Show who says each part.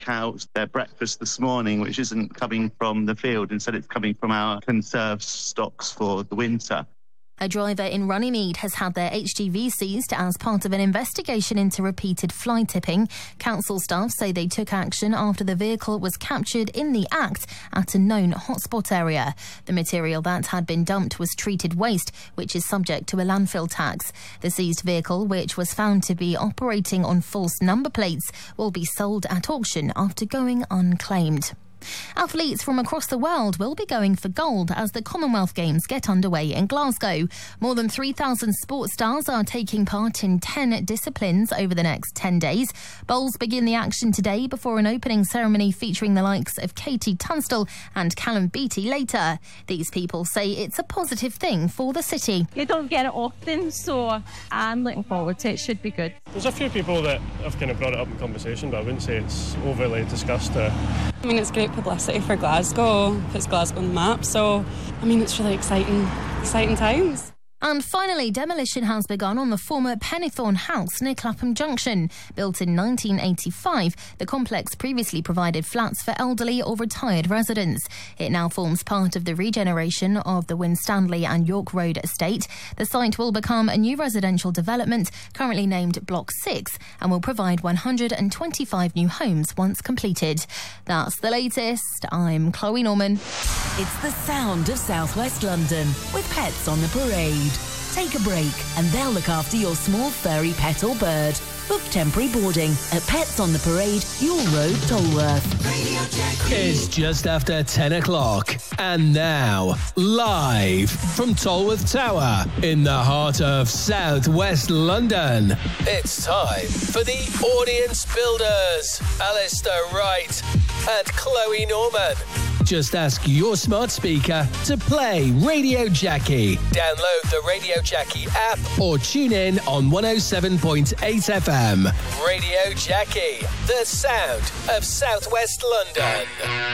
Speaker 1: cows their breakfast this morning, which isn't coming from the field. Instead, it's coming from our conserved stocks for the winter.
Speaker 2: A driver in Runnymede has had their HGV seized as part of an investigation into repeated fly tipping. Council staff say they took action after the vehicle was captured in the act at a known hotspot area. The material that had been dumped was treated waste, which is subject to a landfill tax. The seized vehicle, which was found to be operating on false number plates, will be sold at auction after going unclaimed. Athletes from across the world will be going for gold as the Commonwealth Games get underway in Glasgow. More than 3,000 sports stars are taking part in 10 disciplines over the next 10 days. Bowls begin the action today before an opening ceremony featuring the likes of Katie Tunstall and Callum Beattie later. These people say it's a positive thing for the city.
Speaker 3: You don't get it often, so I'm looking forward to it. It should be good.
Speaker 4: There's a few people that have kind of brought it up in conversation, but I wouldn't say it's overly discussed.
Speaker 5: I mean, it's great publicity for Glasgow, puts Glasgow on the map, so I mean, it's really exciting times.
Speaker 2: And finally, demolition has begun on the former Pennythorn House near Clapham Junction. Built in 1985, the complex previously provided flats for elderly or retired residents. It now forms part of the regeneration of the Winstanley and York Road estate. The site will become a new residential development, currently named Block 6, and will provide 125 new homes once completed. That's the latest. I'm Chloe Norman.
Speaker 6: It's the sound of Southwest London with Pets on the Parade. Take a break and they'll look after your small furry pet or bird. Book temporary boarding at Pets on the Parade, Yule Road, Tolworth.
Speaker 7: It's just after 10 o'clock. And now, live from Tolworth Tower in the heart of Southwest London, it's time for the Audience Builders, Alistair Wright and Chloe Norman. Just ask your smart speaker to play Radio Jackie. Download the Radio Jackie app or tune in on 107.8 FM. Radio Jackie, the sound of Southwest London.